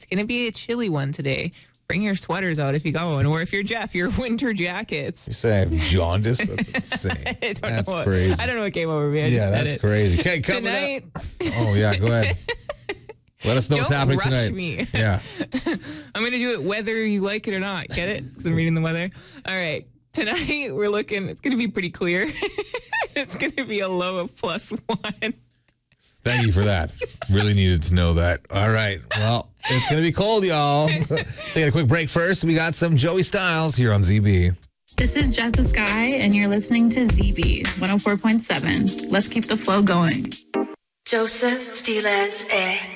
going to be a chilly one today. Bring your sweaters out if you go, or if you're Jeff, your winter jackets. You say I have jaundice? That's insane. That's crazy. I don't know what came over me. That's crazy. Okay, coming tonight. Oh, yeah, go ahead. Let us know what's happening tonight. Me. Yeah. I'm going to do it whether you like it or not. Get it? Because I'm reading the weather. All right. Tonight, we're looking, it's going to be pretty clear. It's going to be a low of +1. Thank you for that. Really needed to know that. All right. Well, it's going to be cold, y'all. Taking a quick break first. We got some Joey Styles here on ZB. This is Jessica Sky, and you're listening to ZB 104.7. Let's keep the flow going. Joseph Stiles,